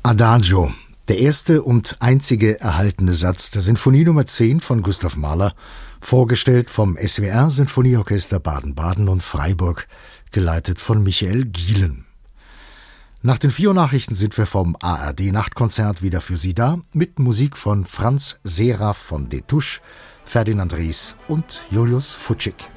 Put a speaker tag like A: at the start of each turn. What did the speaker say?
A: Adagio, der erste und einzige erhaltene Satz der Sinfonie Nummer 10 von Gustav Mahler, vorgestellt vom SWR Sinfonieorchester Baden-Baden und Freiburg, geleitet von Michael Gielen. Nach den 4 Nachrichten sind wir vom ARD-Nachtkonzert wieder für Sie da, mit Musik von Franz Seraph von Destouches, Ferdinand Ries und Julius Futschig.